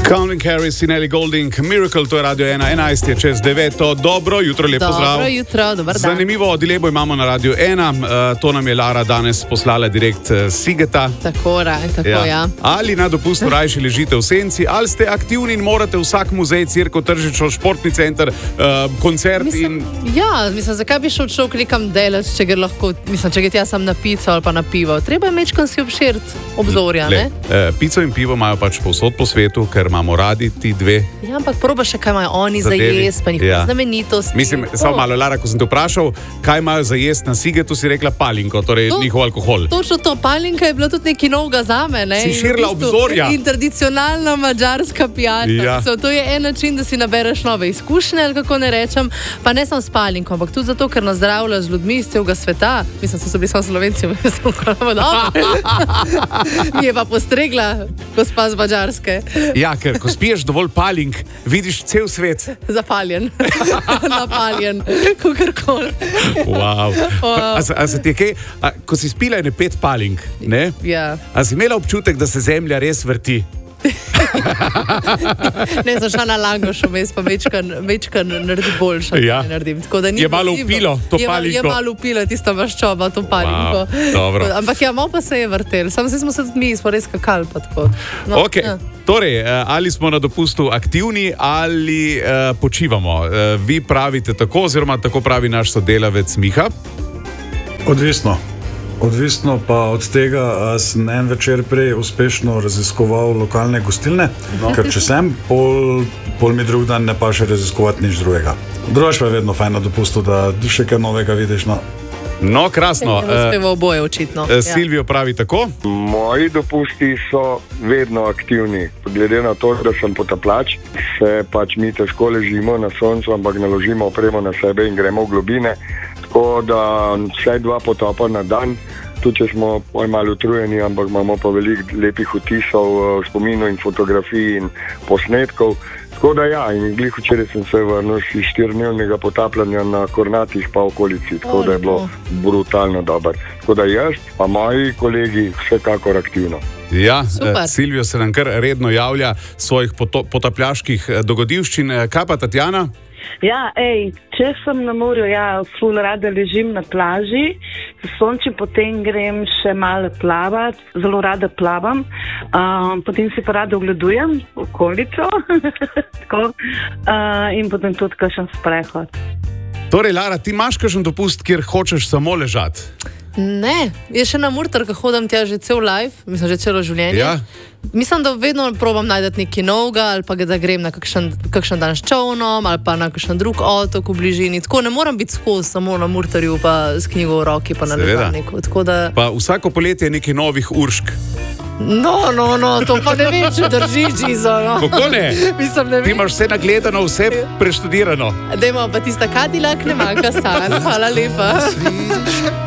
Calvin Harris in Ellie Goulding, Miracle, to je Radio 1, 11 je čez 9. Dobro jutro, lepo zdrav. Dobro jutro, dober dan. Zanimivo dilemo imamo na Radio 1, to nam je Lara danes poslala direkt Sigeta. Tako, ja. Ali na dopustu rajši ležite v senci, ali ste aktivni in morate vsak muzej, cirko, tržišče, športni center, koncert Mislim, zakaj bi šel nekam delač, če gre lahko, če gre tja sam na pico ali pa na pivo. Treba je mečkam si obširt obzorja, ne? Pico in pivo imajo pač povsod po svetu, ker imamo radi ti dve. Ja, ampak proba še, kaj imajo oni za jesti, pa njihove znamenitosti. Mislim, samo malo, Lara, ko sem te vprašal, kaj imajo za jesti na Sigetu, si rekla palinko, torej njihov alkohol. Točno to, palinka je bila tudi nekaj novega zame, ne? Si širila obzorja. In tradicionalna madžarska pijača. To je en način, da si nabereš nove izkušnje, ali kako ne rečem, pa ne samo s palinko, ampak tudi zato, ker nazdravlja z ljudmi iz celega sveta. Mislim, so bili samo Slovenci, mi je pa postregla gospa z Madžarske. Ja, ker ko spiješ dovolj palink, vidiš cel svet. Zapaljen. Napaljen. Kakorkoli. Wow. A se ti je kaj, ko si spila ene 5 palink, ne? Ja. A si imela občutek, da se zemlja res vrti? Ne, sem šla na Langoš vmes, pa večkrat naredi boljša. Ja. Je malo upilo to palinko. Je malo upilo tista maščoba, to palinko. Dobro. Ampak ja, malo pa se je vrtel. Samo smo se tudi mi, smo res kakali pa tako. Ok, torej, ali smo na dopustu aktivni ali počivamo? Vi pravite tako, oziroma tako pravi naš sodelavec Miha? Odvisno pa od tega, sem en večer prej uspešno raziskoval lokalne gostilne, ker če sem, pol mi drug dan ne pa še raziskovati nič drugega. Drugač pa je vedno fajn na dopustu, da še kaj novega vidiš. No, krasno. Uspeva oboje očitno. Silvijo pravi tako? Moji dopusti so vedno aktivni. Glede na to, da sem potapljač, se pač mi težko ležimo na soncu, ampak naložimo opremo na sebe in gremo v globine. Tako da vsaj 2 potopa na dan, tudi če smo malo utrujeni, ampak imamo pa veliko lepih vtisov, spominov in fotografij in posnetkov. Tako da ja, in glih včeraj sem se vrnil iz 4-dnevnega potapljanja na Kornatih pa okolici, tako da je bilo brutalno dobro. Tako da jaz pa moji kolegi vsekakor aktivno. Ja, Silvijo se nam kar redno javlja svojih potapljaških dogodivščin. Kaj pa Tatjana? Ja, če sem na morju, ful rada ležim na plaži, sonči, potem grem še malo plavat, zelo rada plavam, potem si pa rada ogledujem okolico in potem tudi kakšen sprehod. Torej, Lara, ti imaš kakšen dopust, kjer hočeš samo ležati? Ne, je še na Murtarka hodim tja že cel life, mislim, že celo življenje. Ja. Mislim, da vedno probam najti nekaj novega, ali pa da grem na kakšen dan s čovnom, ali pa na kakšen drug otok v bližini. Tako ne moram biti skozi samo na Murtarju, pa s knjigo v roki, pa na ležalniku. Pa vsako poletje je nekaj novih Uršk. No, to pa ne vem, če drži, Gizo. Kako ne? Mislim, ne vem. Ti imaš vse nagledano, vse preštudirano. Dajmo, pa tista Cadillac ne manjka san. Hvala lepa.